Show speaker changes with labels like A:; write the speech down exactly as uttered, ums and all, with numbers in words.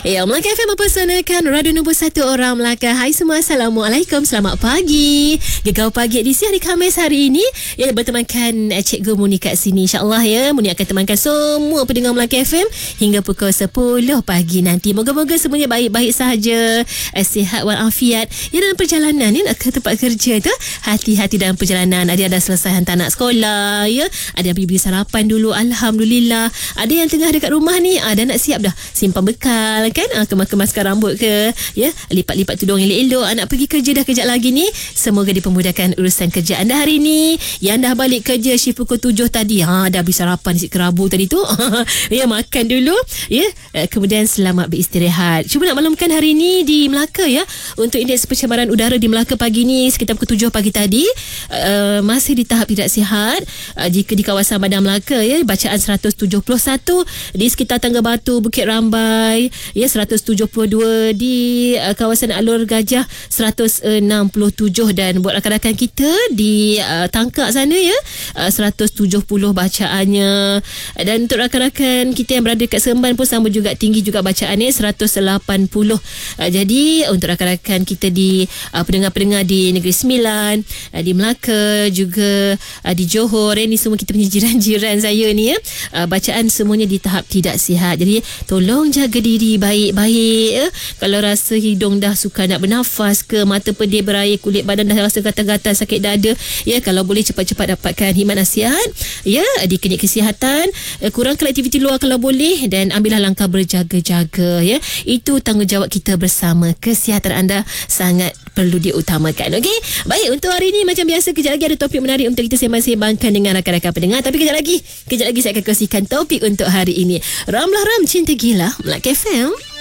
A: Ya, Melaka F M mempersanakan Radio Nombor satu Orang Melaka. Hai semua, Assalamualaikum, selamat pagi. Gegau pagi edisi hari Khamis hari ini, ya, bertemankan Cikgu Muni kat sini. InsyaAllah ya, Muni akan temankan semua pendengar Melaka F M hingga pukul sepuluh pagi nanti. Moga-moga semuanya baik-baik sahaja, sihat walafiat. Ya, dalam perjalanan ni nak ke tempat kerja tu, hati-hati dalam perjalanan. Ada yang dah selesai hantar anak sekolah, ya. Ada yang pergi beli sarapan dulu, Alhamdulillah. Ada yang tengah dekat rumah ni, ada nak siap dah simpan bekal kan, ah, kemas-kemaskan rambut ke, ya, lipat-lipat tudung elok-elok, anak pergi kerja dah kejap lagi ni. Semoga dipermudahkan urusan kerja anda hari ni. Yang dah balik kerja shift pukul tujuh tadi, ha, dah beli sarapan nasi kerabu tadi tu, ya, makan dulu, ya, kemudian selamat beristirahat. Cuba nak maklumkan hari ni di Melaka, ya, untuk indeks pencemaran udara di Melaka pagi ni sekitar pukul tujuh pagi tadi, uh, masih di tahap tidak sihat. Uh, jika di kawasan Bandar Melaka, ya, bacaan seratus tujuh puluh satu, di sekitar Tangga Batu, Bukit Rambai, ya, seratus tujuh puluh dua, di uh, kawasan Alur Gajah seratus enam puluh tujuh, dan buat rakan-rakan kita di uh, Tangkak sana, ya, uh, seratus tujuh puluh bacaannya. Dan untuk rakan-rakan kita yang berada kat Seremban pun sama juga, tinggi juga bacaannya, seratus lapan puluh. Uh, jadi untuk rakan-rakan kita di uh, pendengar-pendengar di Negeri Sembilan, uh, di Melaka, juga uh, di Johor, ini semua kita punya jiran-jiran saya ni, ya, uh, bacaan semuanya di tahap tidak sihat. Jadi tolong jaga diri baik-baik, ya. Kalau rasa hidung dah suka nak bernafas ke, mata pedih berair, kulit badan dah rasa gatal-gatal, sakit dada, ya, kalau boleh cepat-cepat dapatkan khidmat nasihat, ya, di klinik kesihatan. Kurangkan aktiviti luar kalau boleh, dan ambillah langkah berjaga-jaga, ya. Itu tanggungjawab kita bersama. Kesihatan anda sangat perlu diutamakan. Okey, baik, untuk hari ini macam biasa, kejap lagi ada topik menarik untuk kita sembang-sembangkan dengan rakan-rakan pendengar. Tapi kejap lagi, kejap lagi saya akan kongsikan topik untuk hari ini. Ramlah Ram Cinta Gila, Melaka F M.